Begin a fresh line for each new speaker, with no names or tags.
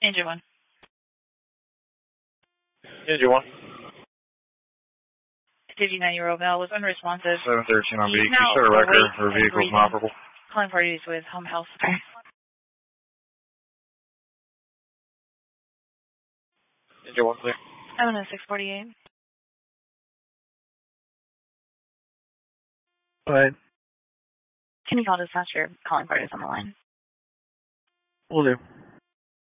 Engine 1.
Engine 1.
59-year-old male was unresponsive.
713 on
He's
BQ.
now
Start a record
awake
for
and
vehicles
breathing.
inoperable.
Calling parties with home health.
Engine 1, clear.
I'm on a 648.
Alright,
Can you call dispatcher? Calling parties on the line.
will do.